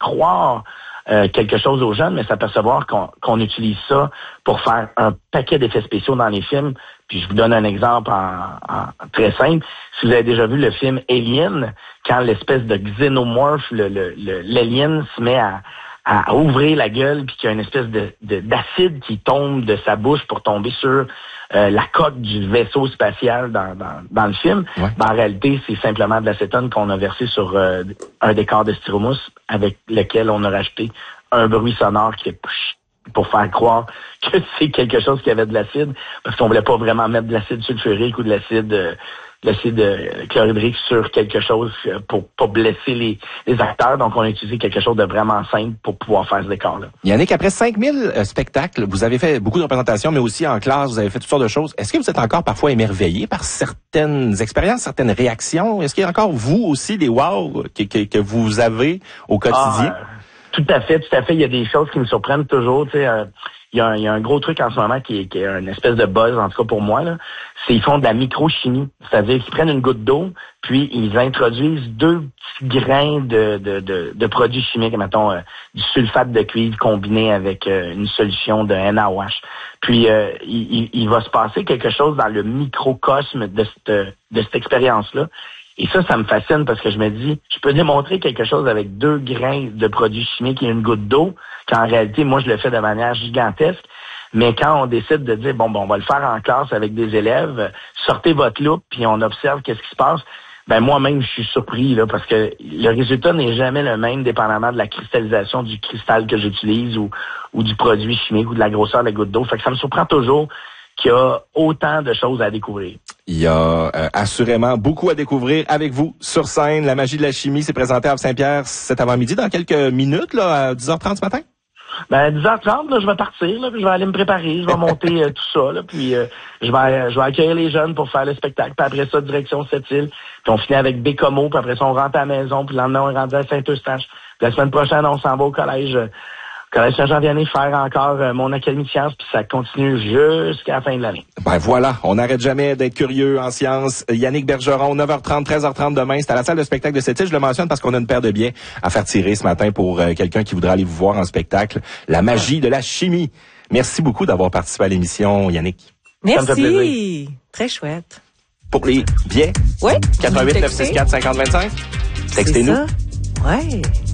croire quelque chose aux jeunes, mais s'apercevoir qu'on utilise ça pour faire un paquet d'effets spéciaux dans les films. Puis je vous donne un exemple en très simple. Si vous avez déjà vu le film Alien, quand l'espèce de xénomorphe, l'alien se met à ouvrir la gueule, puis qu'il y a une espèce d'acide qui tombe de sa bouche pour tomber sur la coque du vaisseau spatial dans le film. Ouais. Ben, en réalité, c'est simplement de l'acétone qu'on a versé sur un décor de styromousse avec lequel on a rajouté un bruit sonore qui est pour faire croire que c'est quelque chose qui avait de l'acide, parce qu'on voulait pas vraiment mettre de l'acide sulfurique ou de l'acide chlorhydrique sur quelque chose pour pas blesser les acteurs. Donc, on a utilisé quelque chose de vraiment simple pour pouvoir faire ce décor-là. Yannick, après 5000 spectacles, vous avez fait beaucoup de représentations, mais aussi en classe, vous avez fait toutes sortes de choses. Est-ce que vous êtes encore parfois émerveillé par certaines expériences, certaines réactions? Est-ce qu'il y a encore, vous aussi, des wow que vous avez au quotidien? Tout à fait. Il y a des choses qui me surprennent toujours. Tu sais, il y a un gros truc en ce moment qui est une espèce de buzz, en tout cas pour moi, là. C'est ils font de la microchimie. C'est-à-dire qu'ils prennent une goutte d'eau, puis ils introduisent 2 petits grains de produits chimiques, mettons du sulfate de cuivre combiné avec une solution de NaOH. Puis il va se passer quelque chose dans le microcosme de cette expérience-là. Et ça me fascine parce que je me dis, je peux démontrer quelque chose avec 2 grains de produits chimiques et une goutte d'eau, qu'en réalité, moi, je le fais de manière gigantesque. Mais quand on décide de dire, bon, on va le faire en classe avec des élèves, sortez votre loupe puis on observe qu'est-ce qui se passe, ben moi-même, je suis surpris, là, parce que le résultat n'est jamais le même dépendamment de la cristallisation du cristal que j'utilise ou du produit chimique ou de la grosseur de la goutte d'eau. Fait que ça me surprend toujours qu'il y a autant de choses à découvrir. Il y a assurément beaucoup à découvrir avec vous sur scène. La magie de la chimie s'est présentée à Saint-Pierre cet avant-midi dans quelques minutes, là, à 10h30 ce matin. Ben 10h30, là, je vais partir, là, puis je vais aller me préparer, je vais monter tout ça, là, puis je vais accueillir les jeunes pour faire le spectacle, puis après ça, direction Sept-Îles, puis on finit avec Bécomo, puis après ça, on rentre à la maison, puis le lendemain, on rentre à Saint-Eustache. Puis la semaine prochaine, on s'en va au collège Saint-Jean-Vianney faire encore mon académie de sciences, puis ça continue jusqu'à la fin de l'année. Ben voilà, on n'arrête jamais d'être curieux en sciences. Yannick Bergeron, 9h30, 13h30 demain, c'est à la salle de spectacle de Sept-Îles. Je le mentionne parce qu'on a une paire de billets à faire tirer ce matin pour quelqu'un qui voudra aller vous voir en spectacle. La magie de la chimie. Merci beaucoup d'avoir participé à l'émission, Yannick. Merci. Très chouette. Pour les billets, oui, 88 964 5025. Textez-nous. Ouais.